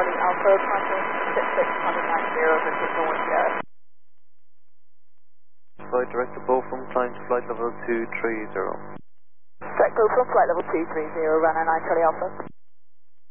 Charlie Alpha, contact 6690, British North Sierra. Flight directable from climb to flight level 230. Direct from flight level 230, runner 9 Charlie Alpha.